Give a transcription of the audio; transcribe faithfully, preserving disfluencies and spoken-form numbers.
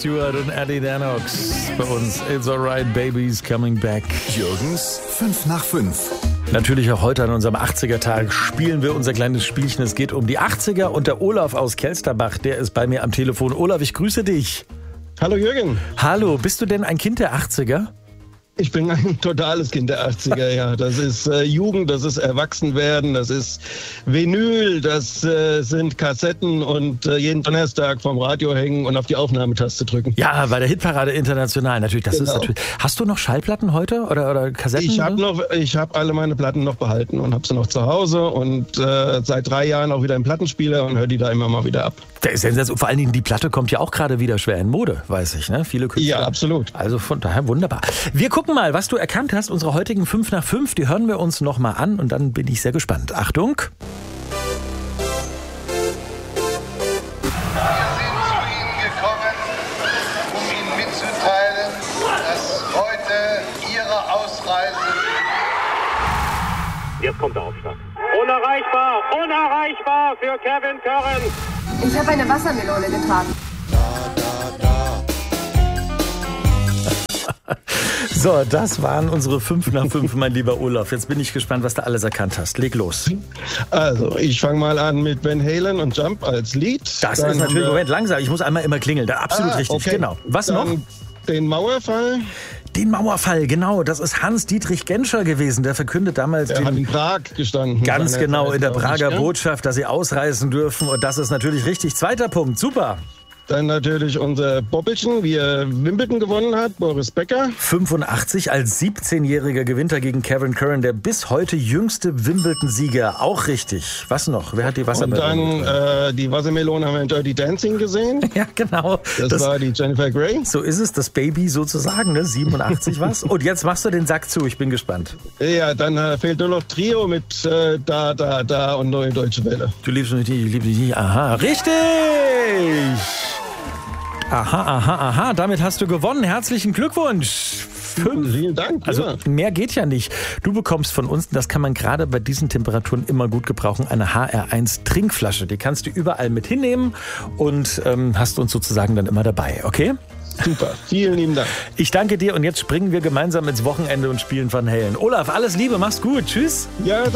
Stewart und Eddie Lennox. Bei uns It's Alright, Baby's Coming Back. Jürgens fünf nach fünf. Natürlich auch heute an unserem achtziger-Tag spielen wir unser kleines Spielchen. Es geht um die achtziger und der Olaf aus Kelsterbach, der ist bei mir am Telefon. Olaf, ich grüße dich. Hallo Jürgen. Hallo, bist du denn ein Kind der achtziger? Ich bin ein totales Kind der achtziger, ja. Das ist äh, Jugend, das ist Erwachsenwerden, das ist Vinyl, das äh, sind Kassetten und äh, jeden Donnerstag vom Radio hängen und auf die Aufnahmetaste drücken. Ja, bei der Hitparade International natürlich. Das Genau. ist natürlich. Hast du noch Schallplatten heute oder, oder Kassetten? Ich habe noch, ich habe alle meine Platten noch behalten und habe sie noch zu Hause und äh, seit drei Jahren auch wieder im Plattenspieler und höre die da immer mal wieder ab. Der ist sensationell. Vor allen Dingen, die Platte kommt ja auch gerade wieder schwer in Mode, weiß ich, ne? Viele Künstler. Ja, absolut. Also von daher wunderbar. Wir gucken mal, was du erkannt hast. Unsere heutigen fünf nach fünf, die hören wir uns noch mal an und dann bin ich sehr gespannt. Achtung. Wir sind zu Ihnen gekommen, um Ihnen mitzuteilen, dass heute Ihre Ausreise... Jetzt kommt der Aufschlag. Unerreichbar, unerreichbar für Kevin Curran. Ich habe eine Wassermelone getragen. So, das waren unsere fünf nach fünf, mein lieber Olaf. Jetzt bin ich gespannt, was du alles erkannt hast. Leg los. Also, ich fange mal an mit Van Halen und Jump als Lied. Das Dann ist natürlich, haben wir- Moment, langsam. Ich muss einmal immer klingeln. Da, absolut Ah, richtig, okay. genau. Was Dann noch? Den Mauerfall. Den Mauerfall, genau. Das ist Hans-Dietrich Genscher gewesen. Der verkündet damals Der hat in den... Prag gestanden. Ganz Seiner genau, Zeit, in der glaub ich, Prager ja? Botschaft, dass sie ausreisen dürfen. Und das ist natürlich richtig. Zweiter Punkt, super. Dann natürlich unser Bobbelchen, wie er Wimbledon gewonnen hat, Boris Becker. fünfundachtzig als siebzehnjähriger gewinnt er gegen Kevin Curran, der bis heute jüngste Wimbledon-Sieger. Auch richtig. Was noch? Wer hat die Und Wassermelone? dann äh, die Wassermelone haben wir in Dirty Dancing gesehen. Ja, genau. Das, Das, war die Jennifer Grey. so ist es, das Baby sozusagen, ne? siebenundachtzig was. Und jetzt machst du den Sack zu, ich bin gespannt. Ja, dann äh, fehlt nur noch Trio mit äh, Da, Da, Da und Neue Deutsche Welle. Du liebst mich nicht, ich liebe dich nicht. Aha, richtig! Aha, aha, aha. Damit hast du gewonnen. Herzlichen Glückwunsch. Fünf. Vielen Dank. Also ja. mehr geht ja nicht. Du bekommst von uns, das kann man gerade bei diesen Temperaturen immer gut gebrauchen, eine H R eins Trinkflasche. Die kannst du überall mit hinnehmen und ähm, hast uns sozusagen dann immer dabei, okay? Super. Vielen lieben Dank. Ich danke dir und jetzt springen wir gemeinsam ins Wochenende und spielen Van Halen. Olaf, alles Liebe, mach's gut. Tschüss. Ja,